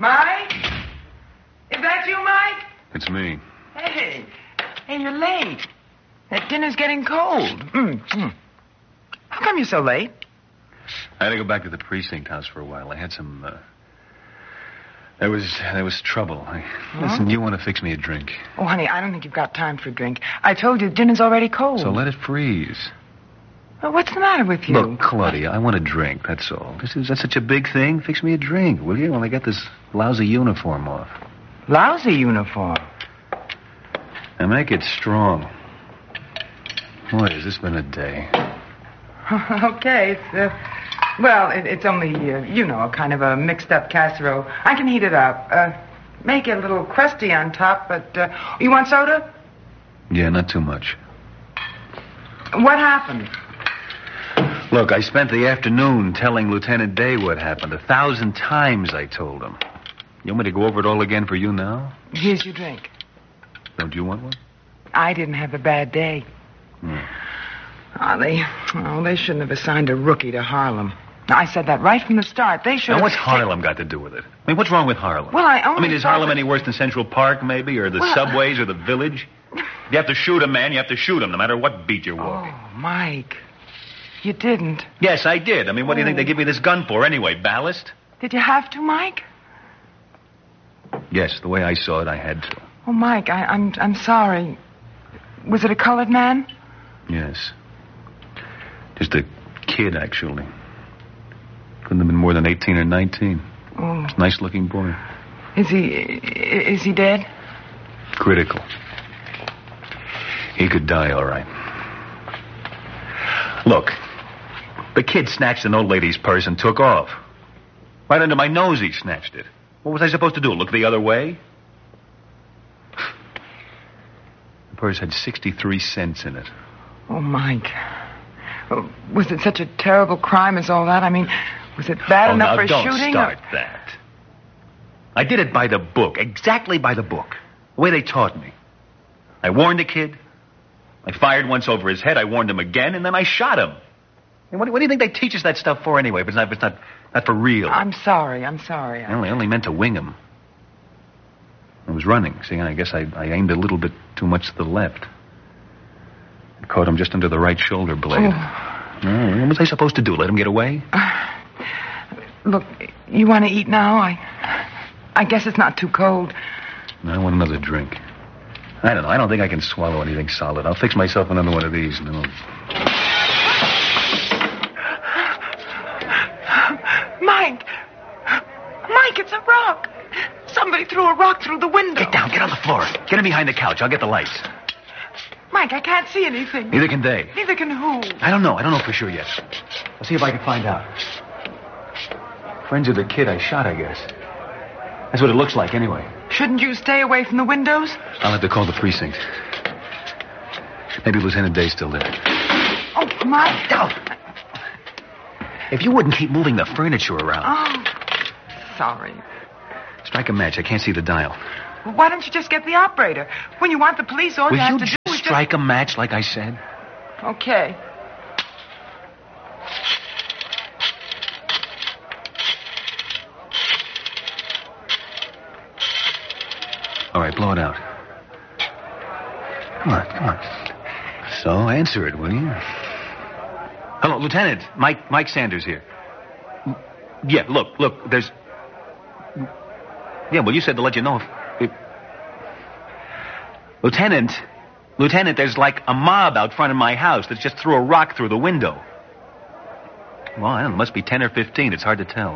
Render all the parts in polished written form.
Mike? Is that you, Mike? It's me. Hey, you're late. That dinner's getting cold. How come you're so late? I had to go back to the precinct house for a while. I had some, There was trouble. Listen, you want to fix me a drink? Oh, honey, I don't think you've got time for a drink. I told you dinner's already cold. So let it freeze. Well, what's the matter with you? Look, Claudia, I want a drink, that's all. Is that such a big thing? Fix me a drink, will you, when I get this lousy uniform off? Lousy uniform? And make it strong. Boy, has this been a day. Okay, it's only, a kind of a mixed-up casserole. I can heat it up. Make it a little crusty on top, but, you want soda? Yeah, not too much. What happened? Look, I spent the afternoon telling Lieutenant Day what happened. 1,000 times I told him. You want me to go over it all again for you now? Here's your drink. Don't you want one? I didn't have a bad day. They shouldn't have assigned a rookie to Harlem. I said that right from the start. They should have... Now, what's Harlem got to do with it? I mean, what's wrong with Harlem? Well, is Harlem any worse than Central Park, maybe? Or the subways or the Village? You have to shoot a man, you have to shoot him, no matter what beat you're walking. Oh, Mike. You didn't. Yes, I did. I mean, what do you think they give me this gun for anyway? Ballast? Did you have to, Mike? Yes, the way I saw it, I had to. Oh, Mike, I'm sorry. Was it a colored man? Yes. Just a kid, actually. Couldn't have been more than 18 or 19. Oh. Nice-looking boy. Is he dead? Critical. He could die, all right. Look, the kid snatched an old lady's purse and took off. Right under my nose he snatched it. What was I supposed to do, look the other way? The purse had 63 cents in it. Oh, Mike. Was it such a terrible crime as all that? I mean, was it bad enough for don't shooting? Start that. I did it by the book, exactly by the book. The way they taught me. I warned the kid. I fired once over his head. I warned him again, and then I shot him. And what do you think they teach us that stuff for anyway? If it's not for real. I'm sorry. I only meant to wing him. I was running. See, I guess I aimed a little bit too much to the left. I caught him just under the right shoulder blade. What was I supposed to do? Let him get away? Look, you want to eat now? I guess it's not too cold. I want another drink. I don't know. I don't think I can swallow anything solid. I'll fix myself another one of these. And then Mike, it's a rock. Somebody threw a rock through the window. Get down. Get on the floor. Get in behind the couch. I'll get the lights. Mike, I can't see anything. Neither can they. Neither can who? I don't know. I don't know for sure yet. I'll see if I can find out. Friends of the kid I shot, I guess. That's what it looks like, anyway. Shouldn't you stay away from the windows? I'll have to call the precinct. Maybe Lieutenant Day's still there. Oh, Mike. If you wouldn't keep moving the furniture around. Oh, sorry. Strike a match. I can't see the dial. Well, why don't you just get the operator? When you want the police, all you have to do is strike a match like I said? Okay. All right, blow it out. Come on. So, answer it, will you? Hello, Lieutenant. Mike Sanders here. Yeah, look, there's... Yeah, well, you said to let you know if... Lieutenant, there's like a mob out front of my house that just threw a rock through the window. Well, I don't know, it must be 10 or 15. It's hard to tell.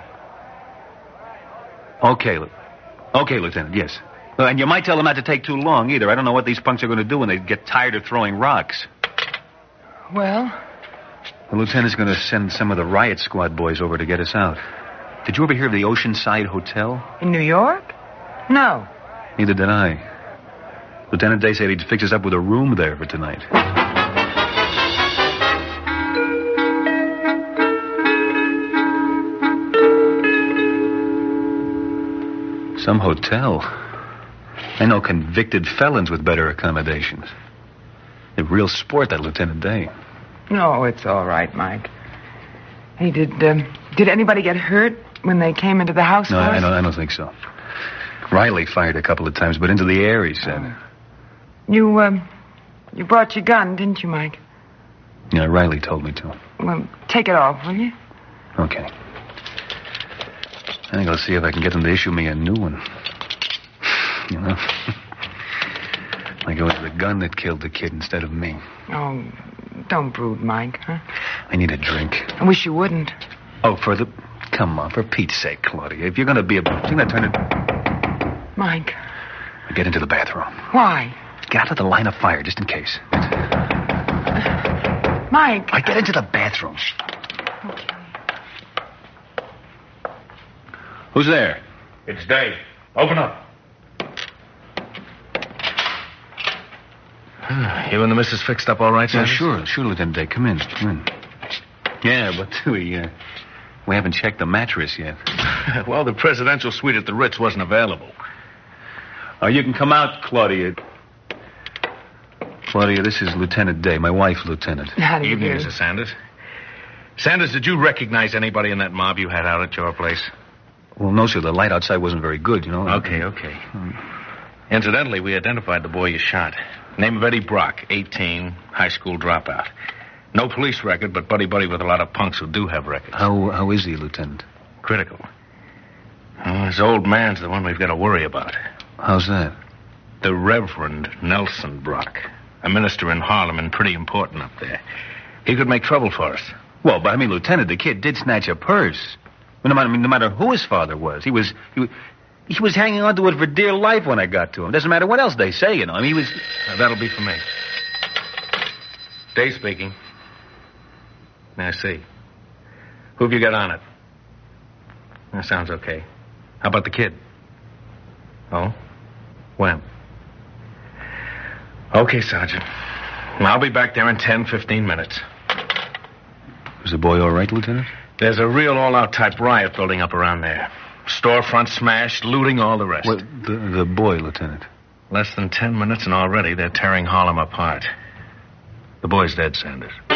Okay, Lieutenant, yes. And you might tell them not to take too long, either. I don't know what these punks are going to do when they get tired of throwing rocks. Well? The lieutenant's going to send some of the riot squad boys over to get us out. Did you ever hear of the Oceanside Hotel? In New York? No. Neither did I. Lieutenant Day said he'd fix us up with a room there for tonight. Some hotel. I know convicted felons with better accommodations. A real sport, that Lieutenant Day. No, it's all right, Mike. Hey, did anybody get hurt when they came into the house? No, I don't think so. Riley fired a couple of times, but into the air, he said. You brought your gun, didn't you, Mike? Yeah, Riley told me to. Well, take it off, will you? Okay. I think I'll see if I can get them to issue me a new one. You know? Like it was the gun that killed the kid instead of me. Oh, don't brood, Mike, huh? I need a drink. I wish you wouldn't. Oh, come on, for Pete's sake, Claudia. If you're going to be you're going to turn it... Mike. Get into the bathroom. Why? Get out of the line of fire, just in case. Mike. I get into the bathroom. Okay. Who's there? It's Dave. Open up. You and the missus fixed up all right, Yeah, Sanders? sure, Lieutenant Day. Come in. Yeah, but we haven't checked the mattress yet. Well, the presidential suite at the Ritz wasn't available. Oh, you can come out, Claudia. Claudia, this is Lieutenant Day, my wife, Lieutenant. How do you Evening, do? Mrs. Sanders. Sanders, did you recognize anybody in that mob you had out at your place? Well, no, sir. The light outside wasn't very good, you know. Okay. Incidentally, we identified the boy you shot. Name of Eddie Brock, 18, high school dropout. No police record, but buddy-buddy with a lot of punks who do have records. How is he, Lieutenant? Critical. Well, his old man's the one we've got to worry about. How's that? The Reverend Nelson Brock. A minister in Harlem and pretty important up there. He could make trouble for us. Well, but Lieutenant, the kid did snatch a purse. No matter who his father was, he was hanging on to it for dear life when I got to him. Doesn't matter what else they say, you know. He was... That'll be for me. Dave speaking. I see. Who've you got on it? That sounds okay. How about the kid? Oh? When? Okay, Sergeant. I'll be back there in 10, 15 minutes. Was the boy all right, Lieutenant? There's a real all-out type riot building up around there. Storefront smashed, looting, all the rest. What, the boy, Lieutenant? Less than 10 minutes and already they're tearing Harlem apart. The boy's dead, Sanders.